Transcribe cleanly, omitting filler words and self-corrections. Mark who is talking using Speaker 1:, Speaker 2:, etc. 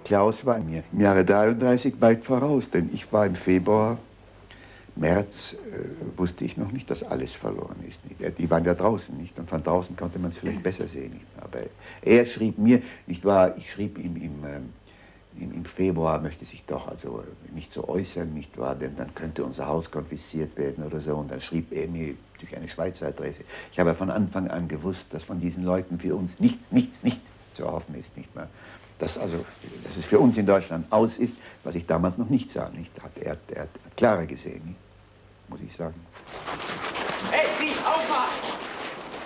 Speaker 1: Klaus war mir im Jahre 33 weit voraus, denn ich war im Februar, März, wusste ich noch nicht, dass alles verloren ist. Die waren ja draußen, nicht? Und von draußen konnte man es vielleicht besser sehen. Nicht? Aber er schrieb mir, nicht wahr, ich schrieb ihm im Februar, möchte sich doch also nicht so äußern, nicht wahr, denn dann könnte unser Haus konfisziert werden oder so. Und dann schrieb er mir durch eine Schweizer Adresse. Ich habe von Anfang an gewusst, dass von diesen Leuten für uns nichts zu hoffen ist, nicht wahr? Dass es für uns in Deutschland aus ist, was ich damals noch nicht sah, nicht? Er hat klarer gesehen, nicht? Muss ich sagen.
Speaker 2: Hey, Sie, aufmachen!